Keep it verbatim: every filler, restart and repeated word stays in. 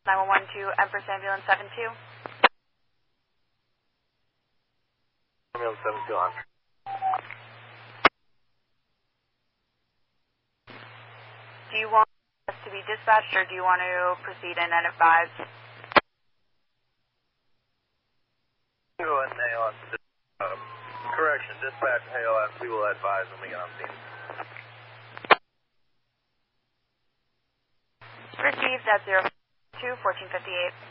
nine one one to Empress Ambulance seven two. Ambulance seven two on. Do you want us to be dispatched or do you want to proceed in and advise? Go ahead and A O S. Uh, correction, dispatch A O S. We will advise when we get on scene. Received at zero two fourteen fifty-eight.